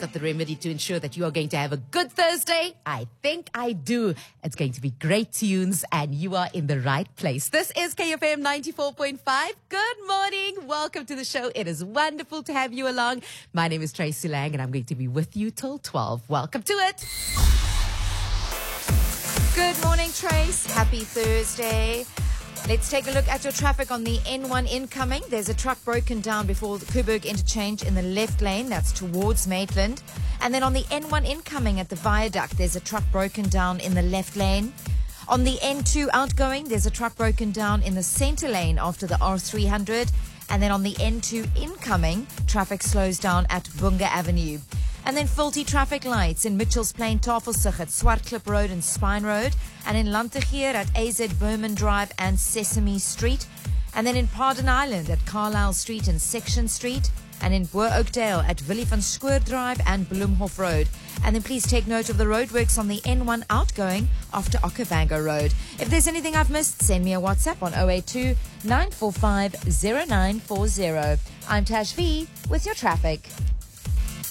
got the remedy to ensure that you are going to have a good Thursday? I think I do. It's going to be great tunes, and you are in the right place. This is KFM 94.5. Good morning. Welcome to the show. It is wonderful to have you along. My name is Tracy Lang, and I'm going to be with you till 12. Welcome to it. Good morning, Trace. Happy Thursday. Let's take a look at your traffic on the N1 incoming. There's a truck broken down before the Coburg interchange in the left lane. That's towards Maitland. And then on the N1 incoming at the viaduct, there's a truck broken down in the left lane. On the N2 outgoing, there's a truck broken down in the center lane after the R300. And then on the N2 incoming, traffic slows down at Bunga Avenue. And then faulty traffic lights in Mitchells Plain, Tafelsig at Swartklip Road and Spine Road. And in Lantegeer at AZ Berman Drive and Sesame Street. And then in Pardon Island at Carlisle Street and Section Street. And in Boer Oakdale at Willie van Schoor Drive and Bloemhof Road. And then please take note of the roadworks on the N1 outgoing after Okavango Road. If there's anything I've missed, send me a WhatsApp on 082-945-0940. I'm Tash V with your traffic.